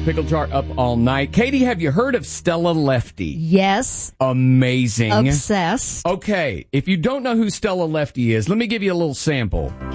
Pickle Jar up all night. Katie, have you heard of Stella Lefty? Yes. Amazing. Obsessed. Okay, if you don't know who Stella Lefty is, let me give you a little sample.